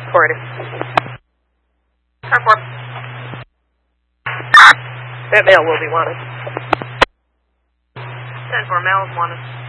480. Car 4. That male will be wanted. 10-4, male is wanted.